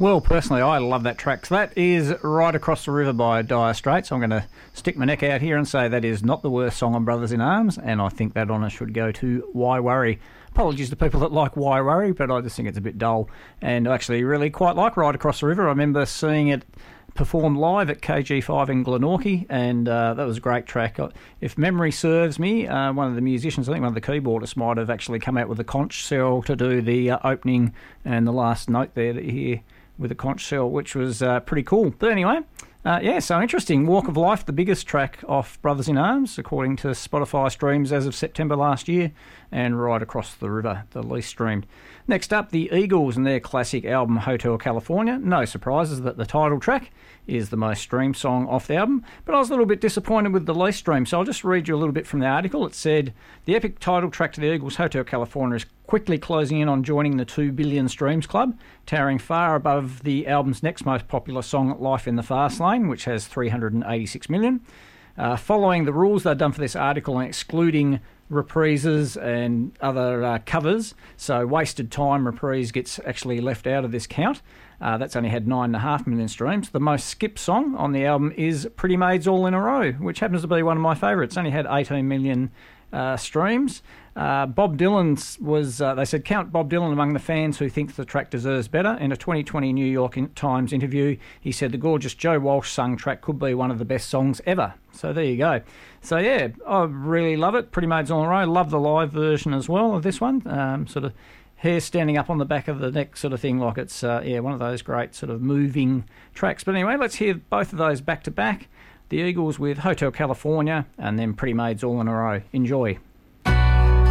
Well, personally, I love that track. So that is Right Across the River by Dire Straits. I'm going to stick my neck out here and say that is not the worst song on Brothers in Arms, and I think that honour should go to Why Worry. Apologies to people that like Why Worry, but I just think it's a bit dull, and I actually really quite like Right Across the River. I remember seeing it performed live at KG5 in Glenorchy, and that was a great track. If memory serves me, one of the musicians, I think one of the keyboardists, might have actually come out with a conch shell to do the opening and the last note there that you hear with a conch shell, which was pretty cool. But anyway, so interesting. Walk of Life, the biggest track off Brothers in Arms, according to Spotify streams as of September last year, and Right Across the River, the least streamed. Next up, the Eagles and their classic album Hotel California. No surprises that the title track is the most streamed song off the album, but I was a little bit disappointed with the least stream, so I'll just read you a little bit from the article. It said, the epic title track to the Eagles, Hotel California, is quickly closing in on joining the 2 billion streams club, towering far above the album's next most popular song, Life in the Fast Lane, which has 386 million. Following the rules they've done for this article and excluding reprises and other covers, so Wasted Time reprise gets actually left out of this count. That's only had 9.5 million streams. The most skipped song on the album is Pretty Maids All in a Row, which happens to be one of my favourites. Only had 18 million streams. Bob Dylan's was, they said, count Bob Dylan among the fans who think the track deserves better. In a 2020 New York Times interview, he said the gorgeous Joe Walsh sung track could be one of the best songs ever. So there you go. So yeah, I really love it. Pretty Maids All in a Row. Love the live version as well of this one. Sort of hair standing up on the back of the neck sort of thing, like it's one of those great sort of moving tracks. But anyway, let's hear both of those back to back. The Eagles with Hotel California and then Pretty Maids All in a Row. Enjoy.